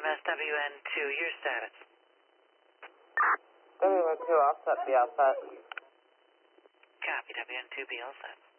EMS WN2, your status. WN2, all set, be all set. Copy, WN2, be all set.